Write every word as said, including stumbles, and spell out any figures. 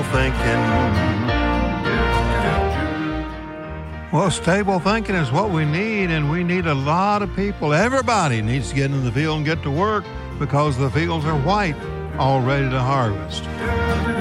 stable thinking. Well, stable thinking is what we need, and we need a lot of people. Everybody needs to get in the field and get to work because the fields are white, all ready to harvest.